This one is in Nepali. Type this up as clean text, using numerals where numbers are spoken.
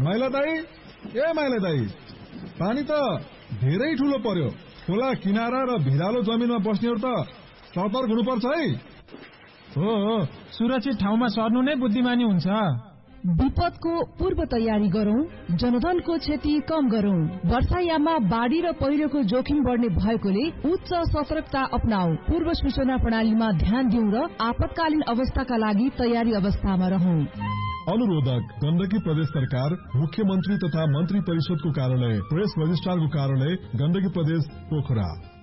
माइला दाई पानी त धेरै ठूलो पर्यो। खोला किनारा र भिरालो जमिनमा बस्नेहरु त सतर्क हुनुपर्छ है। हो सुरक्षित ठाउँमा सर्नु नै बुद्धिमानी हुन्छ। विपदको पूर्व तयारी गरौं, जनधनको क्षति कम गरौं। वर्षायाममा बाढ़ी र पहिरोको जोखिम बढ़ने भएकोले उच्च सतर्कता अपनाऊ। पूर्व सूचना प्रणालीमा ध्यान दिउँ र आपतकालीन अवस्थाका लागि तयारी अवस्थामा रहौं। अनुरोधक गण्डकी प्रदेश सरकार, मुख्यमन्त्री तथा मन्त्री परिषदको कार्यालय, प्रेस रजिस्ट्रारको कार्यालय, गण्डकी प्रदेश पोखरा।